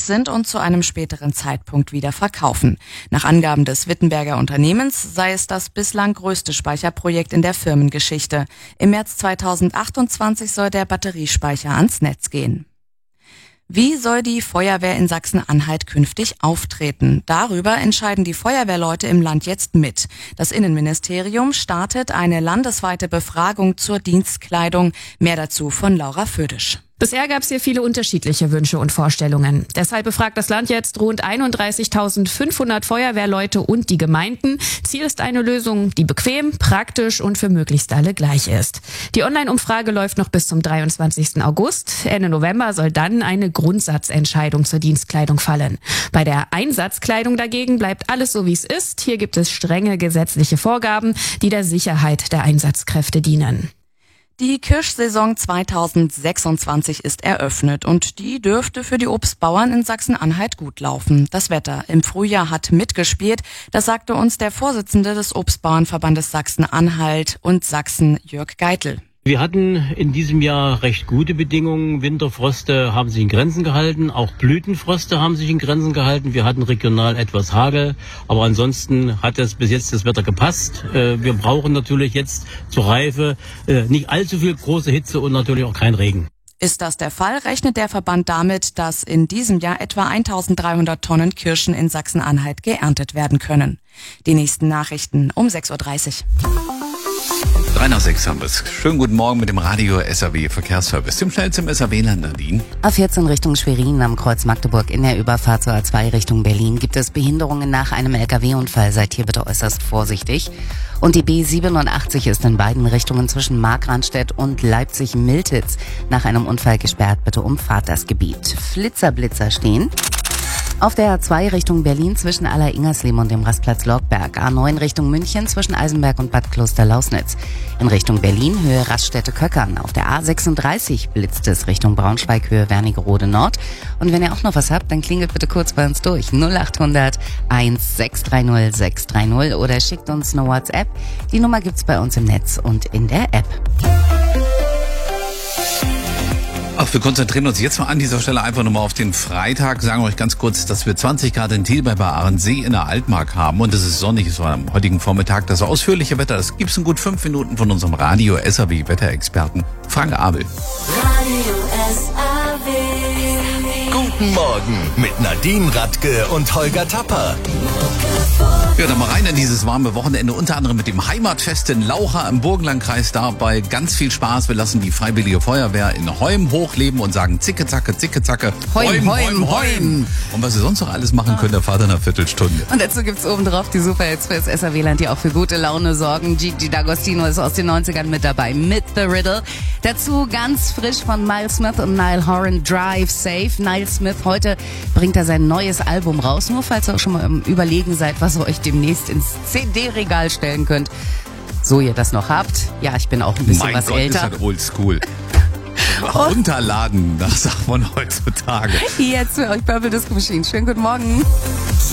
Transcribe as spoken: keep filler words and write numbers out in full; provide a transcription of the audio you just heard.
sind und zu einem späteren Zeitpunkt wieder verkaufen. Nach Angaben des Wittenberger Unternehmens sei es das bislang größte Speicherprojekt in der Firmengeschichte. Im März zweitausendachtundzwanzig soll der Batteriespeicher ans Netz gehen. Wie soll die Feuerwehr in Sachsen-Anhalt künftig auftreten? Darüber entscheiden die Feuerwehrleute im Land jetzt mit. Das Innenministerium startet eine landesweite Befragung zur Dienstkleidung. Mehr dazu von Laura Födisch. Bisher gab es hier viele unterschiedliche Wünsche und Vorstellungen. Deshalb befragt das Land jetzt rund einunddreißigtausendfünfhundert Feuerwehrleute und die Gemeinden. Ziel ist eine Lösung, die bequem, praktisch und für möglichst alle gleich ist. Die Online-Umfrage läuft noch bis zum dreiundzwanzigsten August. Ende November soll dann eine Grundsatzentscheidung zur Dienstkleidung fallen. Bei der Einsatzkleidung dagegen bleibt alles so, wie es ist. Hier gibt es strenge gesetzliche Vorgaben, die der Sicherheit der Einsatzkräfte dienen. Die Kirschsaison zweitausendsechsundzwanzig ist eröffnet und die dürfte für die Obstbauern in Sachsen-Anhalt gut laufen. Das Wetter im Frühjahr hat mitgespielt, das sagte uns der Vorsitzende des Obstbauernverbandes Sachsen-Anhalt und Sachsen, Jörg Geitel. Wir hatten in diesem Jahr recht gute Bedingungen. Winterfroste haben sich in Grenzen gehalten. Auch Blütenfroste haben sich in Grenzen gehalten. Wir hatten regional etwas Hagel. Aber ansonsten hat es bis jetzt das Wetter gepasst. Wir brauchen natürlich jetzt zur Reife nicht allzu viel große Hitze und natürlich auch kein Regen. Ist das der Fall, rechnet der Verband damit, dass in diesem Jahr etwa eintausenddreihundert Tonnen Kirschen in Sachsen-Anhalt geerntet werden können. Die nächsten Nachrichten um sechs Uhr dreißig. drei nach sechs haben wir es. Schönen guten Morgen mit dem Radio S A W Verkehrsservice. Dem schnell zum S A W-Land, Nadine. A vierzehn Richtung Schwerin am Kreuz Magdeburg in der Überfahrt zur A zwei Richtung Berlin gibt es Behinderungen nach einem L K W-Unfall. Seid hier bitte äußerst vorsichtig. Und die B siebenundachtzig ist in beiden Richtungen zwischen Markranstädt und Leipzig-Miltitz nach einem Unfall gesperrt. Bitte umfahrt das Gebiet. Flitzer-Blitzer stehen. Auf der A zwei Richtung Berlin zwischen Aller-Ingersleben und dem Rastplatz Lorgberg. A neun Richtung München zwischen Eisenberg und Bad Kloster-Lausnitz. In Richtung Berlin Höhe Raststätte-Köckern. Auf der A sechsunddreißig blitzt es Richtung Braunschweig Höhe Wernigerode Nord. Und wenn ihr auch noch was habt, dann klingelt bitte kurz bei uns durch. null achthundert eins sechs drei null sechs drei null oder schickt uns eine WhatsApp. Die Nummer gibt's bei uns im Netz und in der App. Ach, wir konzentrieren uns jetzt mal an dieser Stelle einfach nochmal auf den Freitag. Sagen wir euch ganz kurz, dass wir zwanzig Grad in Thiel bei Ahrensee in der Altmark haben und es ist sonnig. Es war am heutigen Vormittag das ausführliche Wetter. Das gibt's in gut fünf Minuten von unserem Radio S A W Wetterexperten Frank Abel. Radio S A W. Guten Morgen mit Nadine Radke und Holger Tapper. Ja, dann mal rein in dieses warme Wochenende, unter anderem mit dem Heimatfest in Laucha im Burgenlandkreis. Dabei ganz viel Spaß. Wir lassen die Freiwillige Feuerwehr in Heum hochleben und sagen Zicke, Zacke, Zicke, Zacke. Heum, Heum, Heum. Und was ihr sonst noch alles machen könnt, erfahrt ihr in einer Viertelstunde. Und dazu gibt's obendrauf die Superhits fürs S A W-Land, die auch für gute Laune sorgen. Gigi D'Agostino ist aus den neunzigern mit dabei, mit The Riddle. Dazu ganz frisch von Miles Smith und Niall Horan, Drive Safe. Niall Smith, heute bringt er sein neues Album raus. Nur falls ihr auch schon mal im Überlegen seid, was ihr euch demnächst ins C D-Regal stellen könnt. So ihr das noch habt. Ja, ich bin auch ein bisschen mein was Gott, älter. Ist halt oldschool. Runterladen, das sagt man heutzutage. Jetzt für euch Purple Disco Machine. Schönen guten Morgen.